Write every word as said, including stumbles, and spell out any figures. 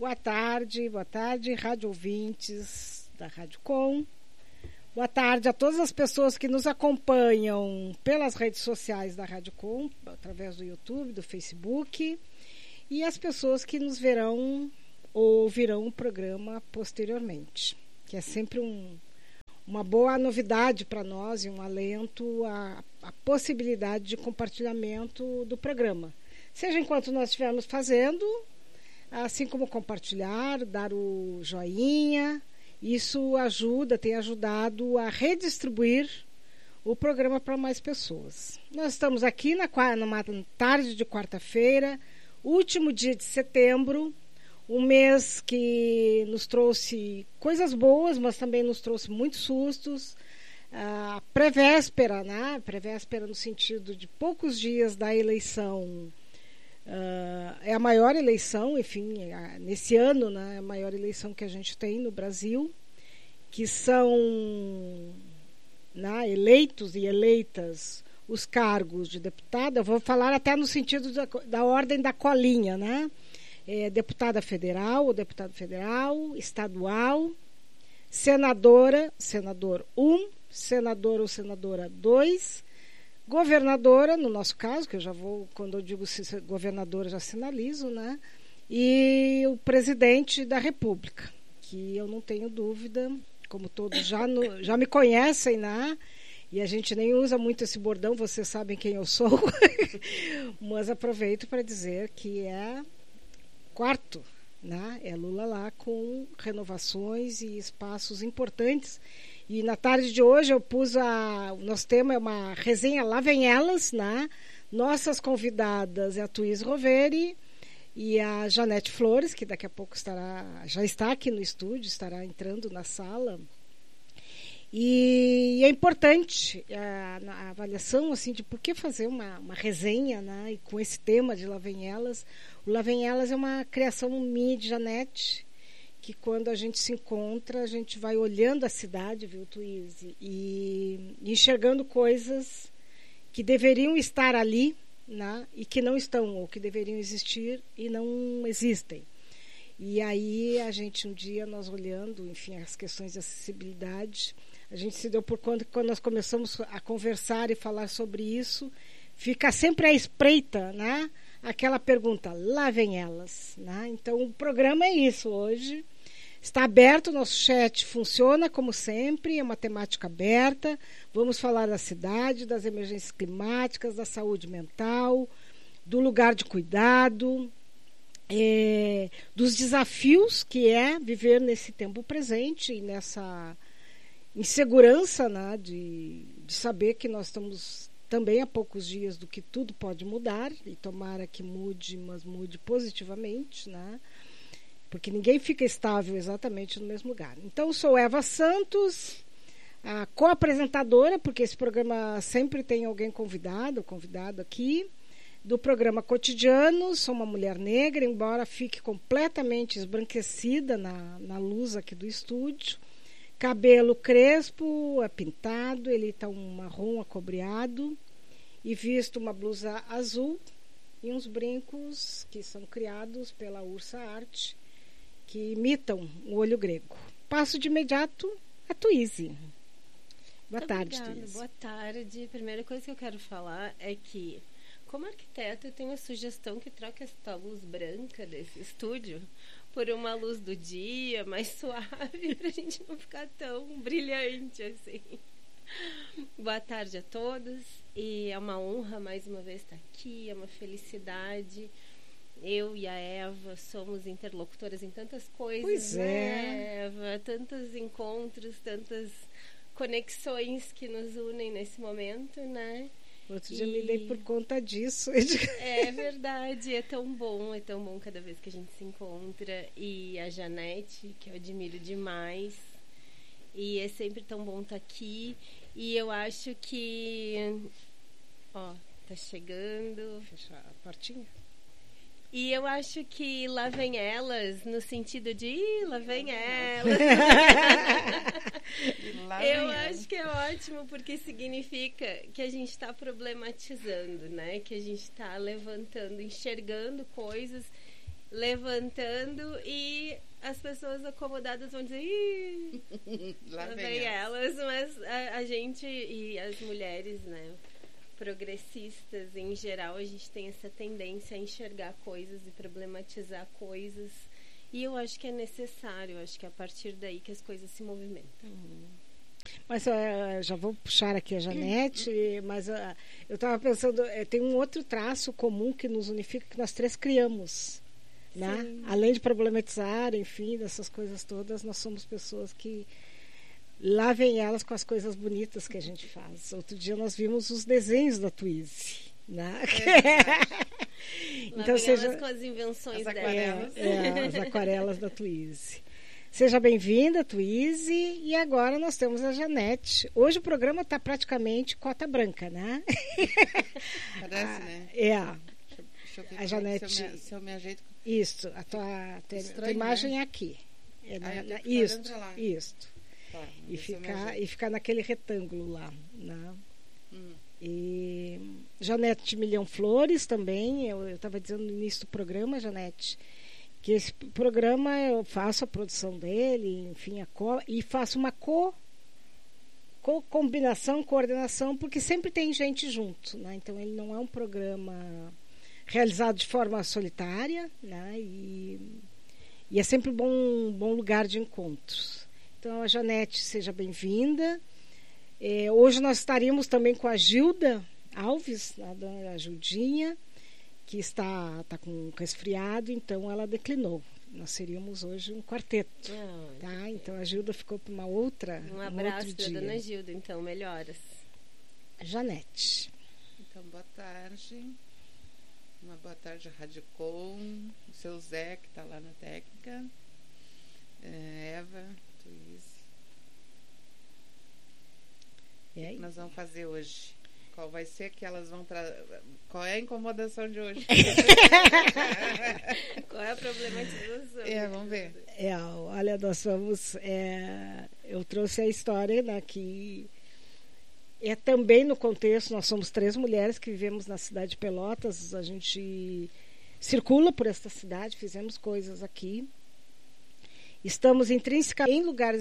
Boa tarde, boa tarde, rádio ouvintes da Rádio Com. Boa tarde a todas as pessoas que nos acompanham pelas redes sociais da Rádio Com, através do YouTube, do Facebook, e as pessoas que nos verão ou ouvirão o programa posteriormente, que é sempre um, uma boa novidade para nós e um alento à, à possibilidade de compartilhamento do programa. Seja enquanto nós estivermos fazendo, assim como compartilhar, dar o joinha, isso ajuda, tem ajudado a redistribuir o programa para mais pessoas. Nós estamos aqui na, numa tarde de quarta-feira, último dia de setembro, um mês que nos trouxe coisas boas, mas também nos trouxe muitos sustos. A pré-véspera, né? Pré-véspera no sentido de poucos dias da eleição. Uh, é a maior eleição, enfim, a, nesse ano, né, é a maior eleição que a gente tem no Brasil, que são, né, eleitos e eleitas os cargos de deputada. Eu vou falar até no sentido da, da ordem da colinha, né? É, deputada federal ou deputado federal, estadual, senadora, senador um, senador ou senadora dois, governadora, no nosso caso, que eu já vou, quando eu digo governadora, já sinalizo, né? E o presidente da República, que eu não tenho dúvida, como todos já, no, já me conhecem, né? E a gente nem usa muito esse bordão, vocês sabem quem eu sou, mas aproveito para dizer que é quarto, né? É Lula lá com renovações e espaços importantes. E na tarde de hoje eu pus a... O nosso tema é uma resenha Lá Vem Elas, né? Nossas convidadas é a Tuís Roveri e a Janete Flores, que daqui a pouco estará... Já está aqui no estúdio, estará entrando na sala. E é importante a, a avaliação, assim, de por que fazer uma, uma resenha, né? E com esse tema de Lá Vem Elas. O Lá Vem Elas é uma criação minha de Janete, que quando a gente se encontra, a gente vai olhando a cidade, viu, Tuís, e, e enxergando coisas que deveriam estar ali, né, e que não estão, ou que deveriam existir e não existem. E aí a gente, um dia, nós olhando, enfim, as questões de acessibilidade, a gente se deu por conta que quando nós começamos a conversar e falar sobre isso, fica sempre à espreita, né, aquela pergunta, lá vem elas, né? Então o programa é isso hoje. Está aberto, o nosso chat funciona como sempre, é uma temática aberta. Vamos falar da cidade, das emergências climáticas, da saúde mental, do lugar de cuidado, é, dos desafios que é viver nesse tempo presente e nessa insegurança, né, de, de saber que nós estamos também há poucos dias do que tudo pode mudar, e tomara que mude, mas mude positivamente, né? Porque ninguém fica estável exatamente no mesmo lugar. Então, sou Eva Santos, a co-apresentadora, porque esse programa sempre tem alguém convidado, convidado aqui, do programa Cotidiano. Sou uma mulher negra, embora fique completamente esbranquecida na, na luz aqui do estúdio. Cabelo crespo, é pintado, ele está um marrom acobreado, e visto uma blusa azul e uns brincos que são criados pela Ursa Arte, que imitam o olho grego. Passo de imediato a Tuís. Boa Muito tarde, obrigada. Tuís. Boa tarde. A primeira coisa que eu quero falar é que, como arquiteta, eu tenho a sugestão que troque esta luz branca desse estúdio por uma luz do dia, mais suave, para a gente não ficar tão brilhante assim. Boa tarde a todos. E é uma honra mais uma vez estar aqui, é uma felicidade. Eu e a Eva somos interlocutoras em tantas coisas, pois né, é. Eva? Tantos encontros, tantas conexões que nos unem nesse momento, né? Outro e... dia me dei por conta disso. É verdade, é tão bom, é tão bom cada vez que a gente se encontra. E a Janete, que eu admiro demais. E é sempre tão bom estar aqui. E eu acho que... Ó, tá chegando. Fechar a portinha. E eu acho que lá vem elas, no sentido de, Ih, lá vem elas. lá eu vem acho elas. Que é ótimo, porque significa que a gente está problematizando, né? Que a gente está levantando, enxergando coisas levantando e as pessoas acomodadas vão dizer, ih, lá lá vem vem elas. elas, mas a, a gente e as mulheres, né, progressistas em geral, a gente tem essa tendência a enxergar coisas e problematizar coisas, e eu acho que é necessário, eu acho que é a partir daí que as coisas se movimentam. Uhum. Mas uh, já vou puxar aqui a Janete, mas uh, eu estava pensando, uh, tem um outro traço comum que nos unifica, que nós três criamos, né? Além de problematizar, enfim, dessas coisas todas, nós somos pessoas que lá vem elas com as coisas bonitas que a gente faz. Outro dia nós vimos os desenhos da Twizy, né? É então seja com as invenções as dela. aquarelas. É, é, as aquarelas da Twizy. Seja bem-vinda, Twizy. E agora nós temos a Janete. Hoje o programa está praticamente cota branca, né? Parece, né? É. Deixa eu ver A Janete. Se eu, me, se eu me ajeito. Isso, a tua, a tua, Estranho, tua imagem né? é aqui. É na, Ah, eu na, tenho que ficar isto, dentro lá. isto. Tá, E se eu me ficar, ajeito. e ficar naquele retângulo lá, né? Hum. E Janete Milhão Flores também, eu estava dizendo no início do programa, Janete, que esse programa eu faço a produção dele, enfim, a co, e faço uma co, co combinação, coordenação, porque sempre tem gente junto, né? Então ele não é um programa realizado de forma solitária, né? E, e é sempre um bom, bom lugar de encontros. Então a Janete, seja bem-vinda. É, hoje nós estaríamos também com a Gilda Alves, a dona Gildinha, que está, está com resfriado, então ela declinou. Nós seríamos hoje um quarteto. Ah, Tá? Então a Gilda ficou para uma outra. um um abraço outro para a dia. dona Gilda, então, melhoras. Janete. Então, boa tarde. Uma boa tarde, Rádio Com. O seu Zé, que está lá na técnica. É, Eva, Twizy. E O que aí? nós vamos fazer hoje? Qual vai ser que elas vão tra... Qual é a incomodação de hoje? Qual é a problematização? É, vamos ver. É, olha, nós vamos. É, eu trouxe a história, né, que é também no contexto, nós somos três mulheres que vivemos na cidade de Pelotas, a gente circula por esta cidade, fizemos coisas aqui. Estamos intrinsecamente em lugares